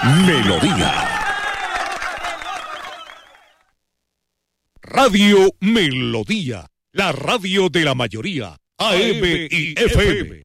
Melodía. Radio Melodía, la radio de la mayoría, AM y FM.